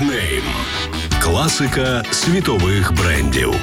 Топ-нейм. Класика світових брендів.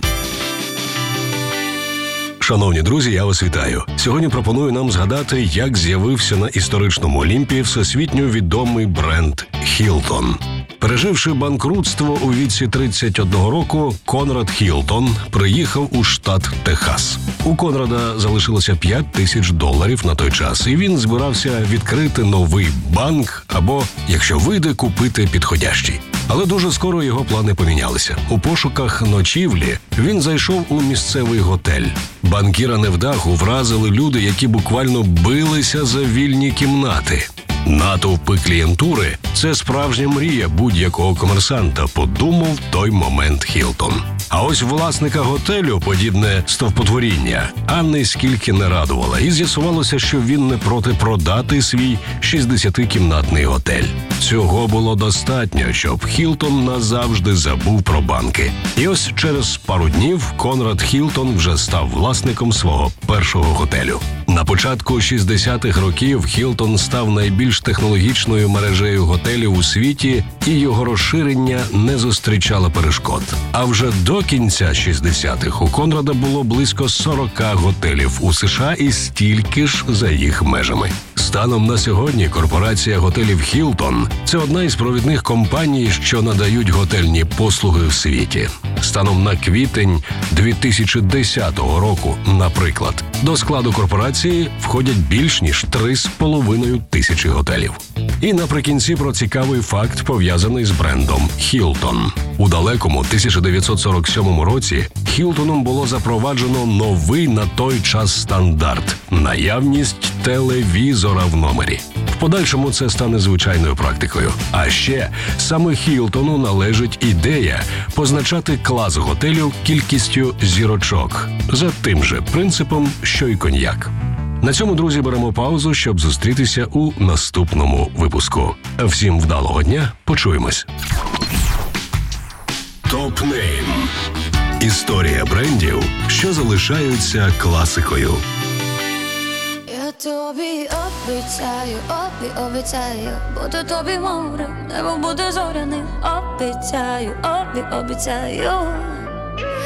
Шановні друзі, я вас вітаю. Сьогодні пропоную нам згадати, як з'явився на історичному Олімпі всесвітньо відомий бренд Хілтон. Переживши банкрутство у віці 31 року, Конрад Хілтон приїхав у штат Техас. У Конрада залишилося $5000 на той час, і він збирався відкрити новий банк або, якщо вийде, купити підходящий. Але дуже скоро його плани помінялися. У пошуках ночівлі він зайшов у місцевий готель. Банкіра невдаху вразили люди, які буквально билися за вільні кімнати. Натовпи клієнтури – це справжня мрія будь-якого комерсанта, подумав в той момент Хілтон. А ось власника готелю подібне стовпотворіння Анни скільки не радувало, і з'ясувалося, що він не проти продати свій 60-кімнатний готель. Цього було достатньо, щоб Хілтон назавжди забув про банки. І ось через пару днів Конрад Хілтон вже став власником свого першого готелю. На початку 60-х років Хілтон став найбільш технологічною мережею готелів у світі, і його розширення не зустрічало перешкод. А вже до кінця 60-х у Конрада було близько 40 готелів у США і стільки ж за їх межами. Станом на сьогодні корпорація готелів Хілтон – це одна із провідних компаній, що надають готельні послуги в світі. Станом на квітень 2010 року, наприклад, до складу корпорації входять більш ніж 3,5 тисячі готелів. І наприкінці про цікавий факт, пов'язаний з брендом Хілтон. У далекому 1947 році Хілтоном було запроваджено новий на той час стандарт – наявність телевізора в номері. В подальшому це стане звичайною практикою. А ще саме Хілтону належить ідея позначати клас готелю кількістю зірочок за тим же принципом, що й коньяк. На цьому, друзі, беремо паузу, щоб зустрітися у наступному випуску. Всім вдалого дня, почуємось. Топ-нейм. Історія брендів, що залишаються класикою. Я тобі обіцяю, буду тобі морем, небо буде зоряним. Обіцяю.